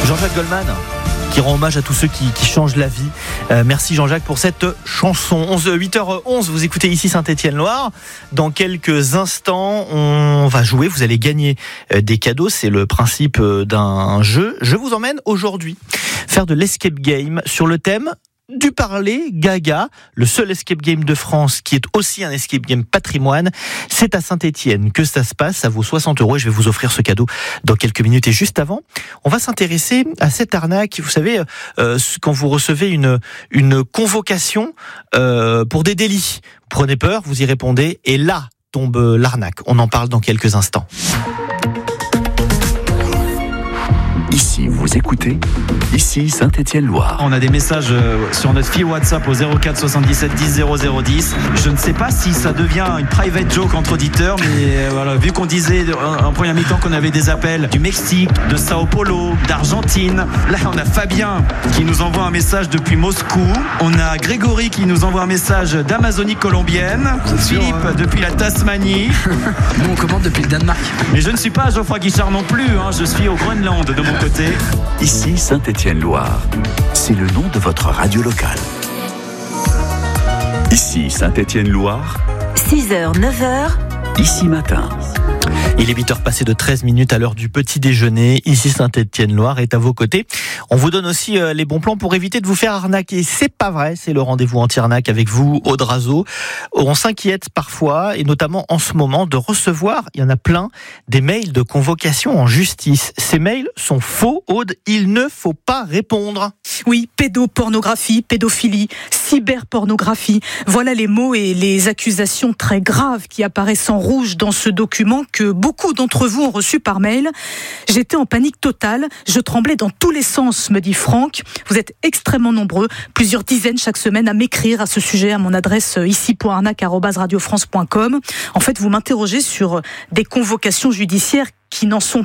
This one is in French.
Jean-Jacques Goldman qui rend hommage à tous ceux qui changent la vie. Merci Jean-Jacques pour cette chanson. 8h11, vous écoutez ici Saint-Étienne-Loire. Dans quelques instants, on va jouer. Vous allez gagner des cadeaux. C'est le principe d'un jeu. Je vous emmène aujourd'hui faire de l'escape game sur le thème du parler gaga, le seul escape game de France qui est aussi un escape game patrimoine. C'est à Saint-Étienne que ça se passe. Ça vaut 60 € et je vais vous offrir ce cadeau dans quelques minutes. Et juste avant, on va s'intéresser à cette arnaque. Vous savez, quand vous recevez une convocation pour des délits, prenez peur, vous y répondez et là tombe l'arnaque. On en parle dans quelques instants. Ici, vous écoutez, ici Saint-Étienne-Loire. On a des messages sur notre fil WhatsApp au 04 77 10 0010. Je ne sais pas si ça devient une private joke entre auditeurs, mais voilà, vu qu'on disait en première mi-temps qu'on avait des appels du Mexique, de Sao Paulo, d'Argentine, là on a Fabien qui nous envoie un message depuis Moscou. On a Grégory qui nous envoie un message d'Amazonie colombienne. Philippe depuis la Tasmanie. Nous on commande depuis le Danemark. Mais je ne suis pas Geoffroy Guichard non plus, je suis au Groenland de mon côté. Ici Saint-Étienne-Loire, c'est le nom de votre radio locale. Ici Saint-Étienne-Loire, 6h, 9h, ici matin. Il est 8h passé de 13 minutes à l'heure du petit déjeuner. Ici Saint-Étienne-Loire est à vos côtés. On vous donne aussi les bons plans pour éviter de vous faire arnaquer. C'est pas vrai, c'est le rendez-vous anti-arnaque avec vous, Aude Razo. On s'inquiète parfois, et notamment en ce moment, de recevoir, il y en a plein, des mails de convocation en justice. Ces mails sont faux, Aude, il ne faut pas répondre. Oui, pédopornographie, pédophilie, cyberpornographie. Voilà les mots et les accusations très graves qui apparaissent en rouge dans ce document que beaucoup d'entre vous ont reçu par mail. J'étais en panique totale, je tremblais dans tous les sens, me dit Franck. Vous êtes extrêmement nombreux, plusieurs dizaines chaque semaine à m'écrire à ce sujet à mon adresse ici.arnaque@radiofrance.com. En fait, vous m'interrogez sur des convocations judiciaires qui n'en sont